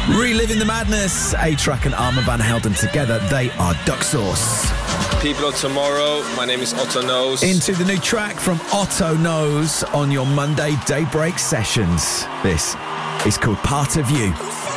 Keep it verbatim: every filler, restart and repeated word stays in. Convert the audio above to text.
Reliving the madness. A-Track and Armand Van Helden together. They are Duck Sauce. People of tomorrow, my name is Otto Knows. Into the new track from Otto Knows on your Monday Daybreak Sessions. This is called Part of You.